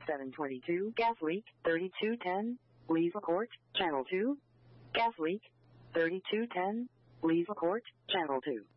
722, gas leak, 3210, leave report, channel 2. Gas leak, 3210, leave report, channel 2.